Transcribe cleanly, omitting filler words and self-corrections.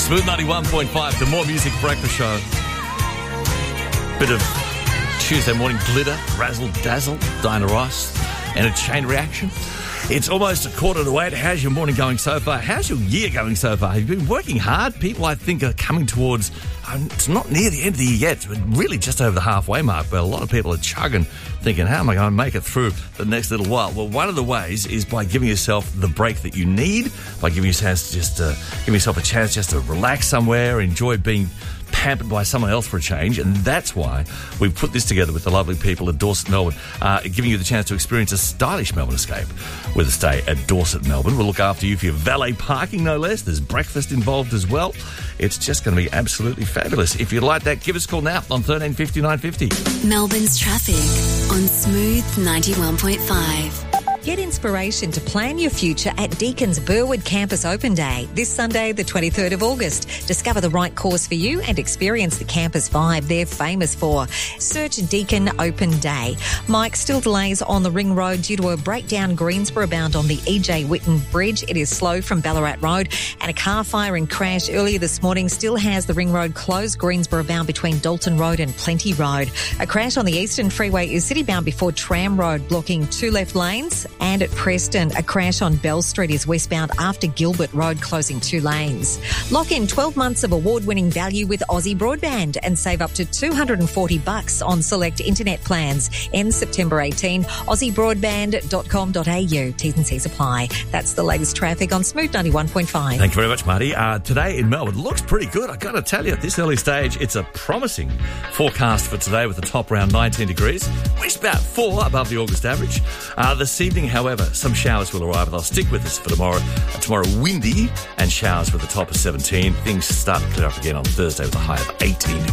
Smooth 91.5, the More Music Breakfast Show. Bit of Tuesday morning glitter, razzle dazzle, Diana Ross, and a chain reaction. It's almost 7:45. How's your morning going so far? How's your year going so far? Have you been working hard? People, I think, are coming towards... it's not near the end of the year yet. It's really just over the halfway mark, but a lot of people are chugging, thinking, how am I going to make it through the next little while? Well, one of the ways is by giving yourself the break that you need, by giving yourself a chance just to relax somewhere, enjoy being pampered by someone else for a change, and that's why we've put this together with the lovely people at Dorset Melbourne, giving you the chance to experience a stylish Melbourne escape with a stay at Dorset Melbourne. We'll look after you for your valet parking, no less. There's breakfast involved as well. It's just going to be absolutely fabulous. If you'd like that, give us a call now on 1350 950. Melbourne's traffic on Smooth 91.5. Get inspiration to plan your future at Deacon's Burwood Campus Open Day this Sunday, the 23rd of August. Discover the right course for you and experience the campus vibe they're famous for. Search Deacon Open Day. Mike, still delays on the Ring Road due to a breakdown Greensborough bound on the E.J. Whitten Bridge. It is slow from Ballarat Road, and a car fire and crash earlier this morning still has the Ring Road closed Greensborough bound between Dalton Road and Plenty Road. A crash on the Eastern Freeway is city bound before Tram Road, blocking 2 left lanes. And at Preston, a crash on Bell Street is westbound after Gilbert Road, closing 2 lanes. Lock in 12 months of award-winning value with Aussie Broadband and save up to $240 on select internet plans. Ends September 18. AussieBroadband.com.au. T's and C's apply. That's the latest traffic on Smooth 91.5. Thank you very much, Marty. Today in Melbourne looks pretty good. I've got to tell you, at this early stage, it's a promising forecast for today with the top around 19 degrees. We're about 4 above the August average. This evening, however, some showers will arrive, and they'll stick with us for tomorrow. Tomorrow, windy and showers with a top of 17. Things start to clear up again on Thursday with a high of 18.